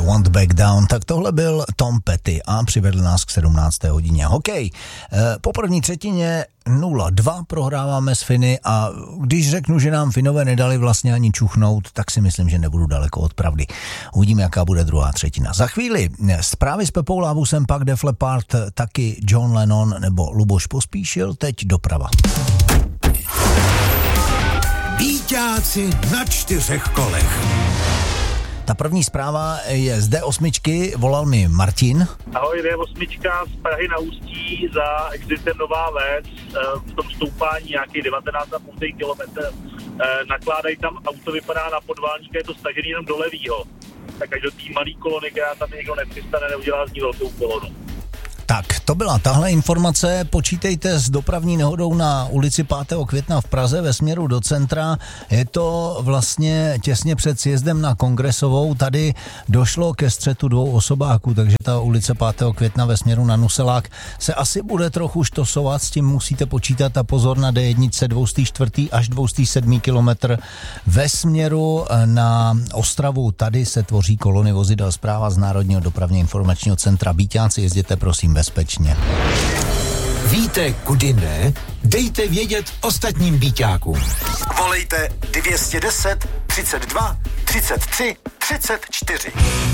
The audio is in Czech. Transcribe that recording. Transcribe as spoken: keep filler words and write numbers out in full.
Won't Back Down. Tak tohle byl Tom Petty a přivedl nás k sedmnácté hodině. Hokej. Po první třetině nula dva prohráváme s Finy a když řeknu, že nám Finové nedali vlastně ani čuchnout, tak si myslím, že nebudu daleko od pravdy. Uvidíme, jaká bude druhá třetina. Za chvíli zprávy s Pepou Lábusem, pak Def Leppard, taky John Lennon nebo Luboš Pospíšil, teď doprava. Víťáci na čtyřech kolech. Ta první zpráva je z D osm, volal mi Martin. Ahoj, D osm z Prahy na Ústí za exitem Nová Ves, v tom stoupání nějaký devatenáct a půl kilometr. Nakládají tam, auto vypadá na podválníka, je to stažený jenom do levýho. Tak až do té malý kolony, která tam někdo nepřistane, neudělá z ní velkou kolonu. Tak, to byla tahle informace. Počítejte s dopravní nehodou na ulici pátého května v Praze ve směru do centra. Je to vlastně těsně před sjezdem na Kongresovou. Tady došlo ke střetu dvou osobáků, takže ta ulice pátého května ve směru na Nuselák se asi bude trochu štosovat, s tím musíte počítat a pozor na D jedna dvě stě čtyři až dvě stě sedm kilometr ve směru na Ostravu. Tady se tvoří kolony vozidel. Zpráva z Národního dopravně informačního centra. Víťáci, jezděte prosím bezpečně. Víte, kudy ne? Dejte vědět ostatním víťákům. Volejte dvě stě deset, třicet dva, třicet tři, třicet čtyři.